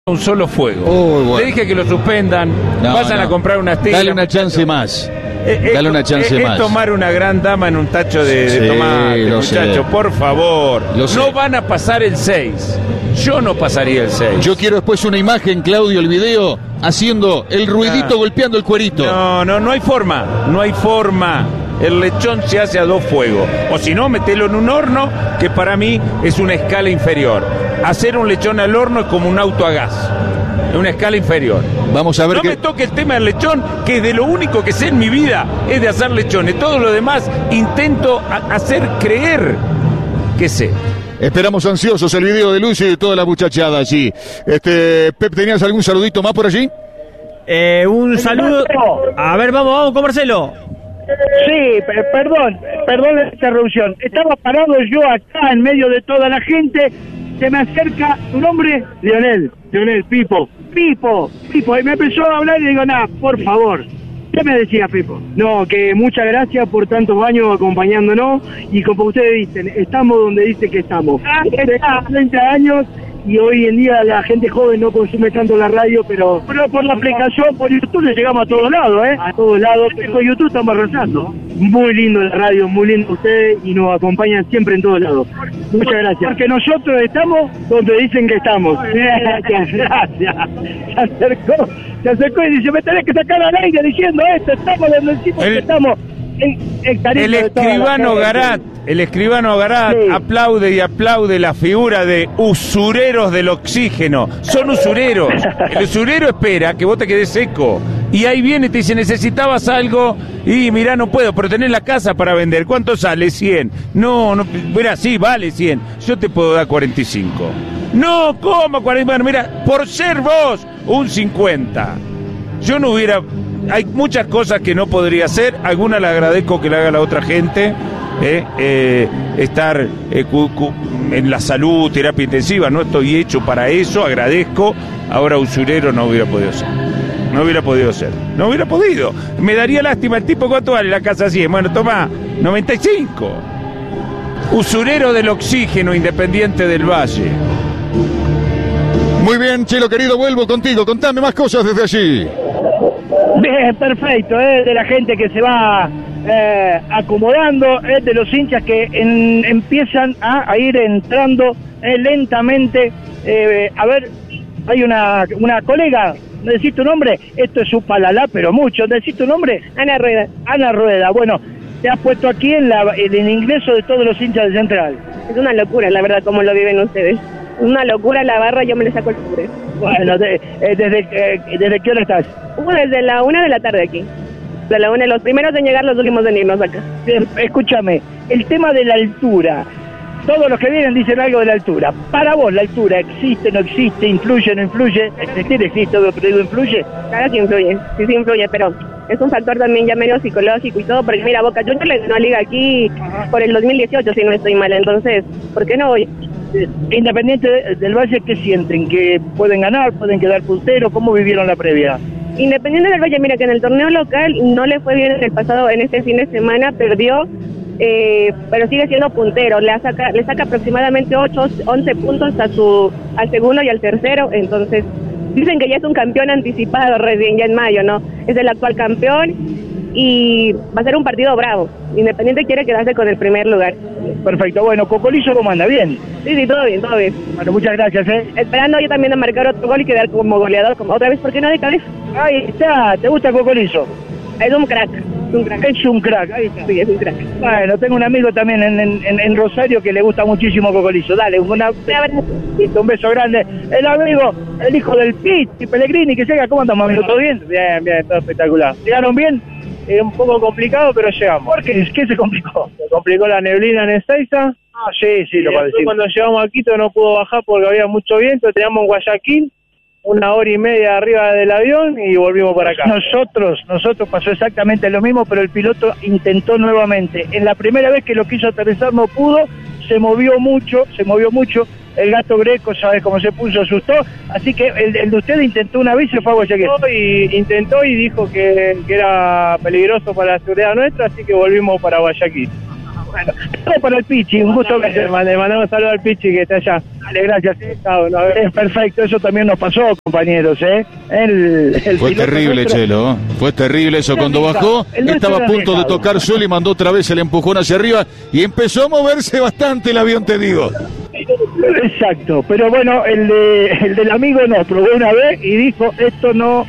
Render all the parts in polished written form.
un solo fuego. Bueno. Le dije que lo suspendan, vayan a comprar unas tiras. Dale una chance más. Dale una chance más. Es tomar una gran dama en un tacho de tomate, muchachos, por favor. No van a pasar el 6. Yo no pasaría el 6. Yo quiero después una imagen, Claudio, el video, haciendo el ruidito, golpeando el cuerito. No hay forma. No hay forma. El lechón se hace a 2 fuegos. O si no, metelo en un horno, que para mí es una escala inferior. Hacer un lechón al horno es como un auto a gas. Es una escala inferior. Vamos a ver no me toque el tema del lechón, que de lo único que sé en mi vida es de hacer lechones. Todo lo demás intento hacer creer que sé. Esperamos ansiosos el video de Lucy y de toda la muchachada allí. Pep, ¿tenías algún saludito más por allí? Un saludo. A ver, vamos con Marcelo. Sí, perdón la interrupción. Estaba parado yo acá en medio de toda la gente. Se me acerca tu nombre, Lionel, Pipo, y me empezó a hablar y digo, por favor, ¿qué me decía Pipo? No, que muchas gracias por tantos años acompañándonos, y como ustedes dicen, estamos donde dice que estamos. 30 años, y hoy en día la gente joven no consume tanto la radio, pero por la aplicación, por YouTube, le llegamos a todos lados, a todos lados, pero con YouTube estamos arrasando. Muy lindo la radio, muy lindo ustedes, y nos acompañan siempre en todos lados. Muchas gracias. Porque nosotros estamos donde dicen que estamos. Gracias. Se acercó y dice, me tenés que sacar al aire diciendo esto, estamos donde decimos que estamos. El escribano Garat sí. aplaude la figura de usureros del oxígeno. Son usureros. El usurero espera que vos te quedes seco. Y ahí viene y te dice, necesitabas algo, y mirá, no puedo, pero tenés la casa para vender. ¿Cuánto sale? 100. No, mira, sí, vale 100. Yo te puedo dar 45. No, ¿cómo 40? Bueno, mira, por ser vos, un 50. Yo no hubiera... Hay muchas cosas que no podría hacer, algunas las agradezco que le haga la otra gente, estar en la salud, terapia intensiva, no estoy hecho para eso, agradezco. Ahora usurero no hubiera podido ser, no hubiera podido. Me daría lástima el tipo. ¿Cuánto vale la casa 100? Bueno, toma, 95. Usurero del oxígeno, Independiente del Valle. Muy bien, Chelo querido, vuelvo contigo, contame más cosas desde allí. Bien, perfecto, de la gente que se va acomodando, de los hinchas que empiezan a ir entrando lentamente. A ver, hay una colega, ¿decís tu nombre? Esto es un palalá, pero mucho. ¿Decís tu nombre? Ana Rueda. Bueno, te has puesto aquí en el ingreso de todos los hinchas de Central. Es una locura, la verdad, como lo viven ustedes. Una locura la barra, yo me le saco el cubre. Bueno, ¿desde qué hora estás? Desde la 1 de la tarde aquí. De la 1, los primeros en llegar, los últimos en irnos acá. Bien, escúchame, el tema de la altura. Todos los que vienen dicen algo de la altura. Para vos, ¿la altura existe, no existe, influye, no influye? ¿Existe, pero influye? Claro que influye, sí influye, pero es un factor también ya medio psicológico y todo, porque mira, Boca Juniors le ganó a Liga aquí por el 2018, si no estoy mal, entonces, ¿por qué no voy? Independiente del Valle, ¿qué sienten? ¿Que pueden ganar, pueden quedar punteros? ¿Cómo vivieron la previa? Independiente del Valle, mira que en el torneo local no le fue bien en este fin de semana, perdió, pero sigue siendo puntero, le saca aproximadamente 11 puntos al segundo y al tercero, entonces dicen que ya es un campeón anticipado recién ya en mayo, ¿no? Es el actual campeón y va a ser un partido bravo. Independiente quiere quedarse con el primer lugar. Perfecto, bueno, Cocolizo, ¿cómo anda? ¿Bien? Sí, todo bien. Bueno, muchas gracias, Esperando yo también a marcar otro gol y quedar como goleador, como otra vez, ¿por qué no de cabeza? Ahí está, ¿te gusta Cocolizo? Es un crack. Es un crack, ahí está. Sí, es un crack. Bueno, tengo un amigo también en Rosario que le gusta muchísimo Cocolizo. Dale, un beso grande. El amigo, el hijo del Pitti Pellegrini, que llega. ¿Cómo andamos, amigo? ¿Todo bien? Bien, todo espectacular. ¿Llegaron bien? Un poco complicado, pero llegamos. ¿Por qué? ¿Qué se complicó? Se complicó la neblina en Ezeiza. Sí, lo padecí. Cuando llegamos a Quito no pudo bajar porque había mucho viento. Teníamos en Guayaquil 1 hora y media arriba del avión y volvimos para acá. Nosotros pasó exactamente lo mismo, pero el piloto intentó nuevamente. En la primera vez que lo quiso aterrizar no pudo, se movió mucho. El gato Greco, ¿sabes cómo se puso? Asustó. Así que el de usted intentó una vez y se fue a Guayaquil. Intentó y dijo que era peligroso para la seguridad nuestra, así que volvimos para Guayaquil. Bueno, todo para el Pichi, un gusto que Le mandamos un saludo al Pichi que está allá. Dale, gracias. Chao, nos vemos. Es perfecto, eso también nos pasó, compañeros, ¿eh? El Fue piloto terrible, nuestro- Chelo. Fue terrible eso. Cuando bajó, El nuestro estaba a era punto de arriesgado. tocar suelo y mandó otra vez el empujón hacia arriba y empezó a moverse bastante el avión, te digo. Exacto, pero bueno, el del amigo no, probó una vez y dijo, esto no.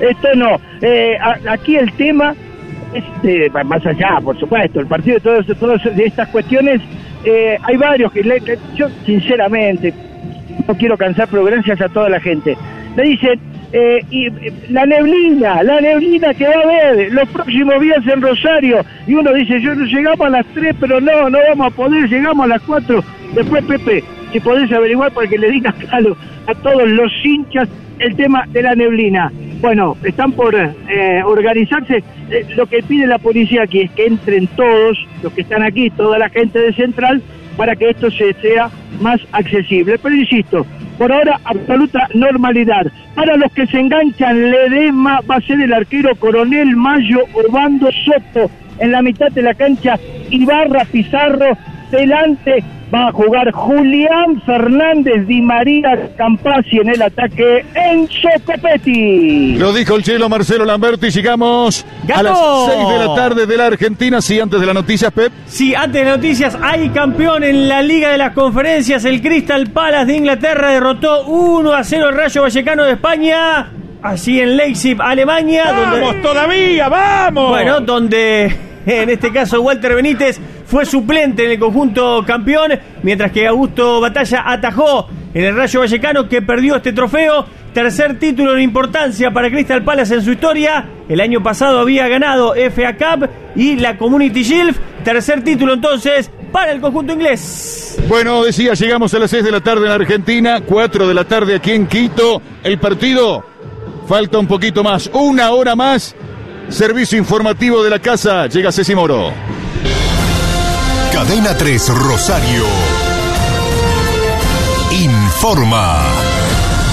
Aquí el tema es, más allá, por supuesto, el partido de todas estas cuestiones, hay varios que yo sinceramente no quiero cansar, pero gracias a toda la gente. Le dicen, la neblina que va a haber los próximos días en Rosario, y uno dice, yo no llegamos a las 3, pero no vamos a poder, llegamos a las 4. Después, Pepe, si podés averiguar para que le digas a todos los hinchas el tema de la neblina. Bueno, están por organizarse. Lo que pide la policía aquí es que entren todos los que están aquí, toda la gente de Central, para que esto sea más accesible. Pero insisto, por ahora absoluta normalidad. Para los que se enganchan, Ledesma va a ser el arquero Coronel Mayo Obando Soto. En la mitad de la cancha, Ibarra Pizarro. Delante va a jugar Julián Fernández, Di María Campazzi en el ataque, Enzo Copetti. Lo dijo el Chelo Marcelo Lamberti. Llegamos ¡Gato! a las 6 de la tarde de la Argentina. Sí, antes de las noticias, Pep. Sí, antes de noticias, hay campeón en la Liga de las Conferencias. El Crystal Palace de Inglaterra derrotó 1-0 el Rayo Vallecano de España. Así en Leipzig, Alemania. ¡Vamos todavía! ¡Vamos! Bueno, donde en este caso Walter Benítez fue suplente en el conjunto campeón, mientras que Augusto Batalla atajó en el Rayo Vallecano, que perdió este trofeo. Tercer título en importancia para Crystal Palace en su historia. El año pasado había ganado FA Cup y la Community Shield. Tercer título entonces para el conjunto inglés. Bueno, decía, llegamos a las 6 de la tarde en Argentina, 4 de la tarde aquí en Quito. El partido falta un poquito más, 1 hora más. Servicio informativo de la casa, llega Ceci Moro. Cadena 3 Rosario informa.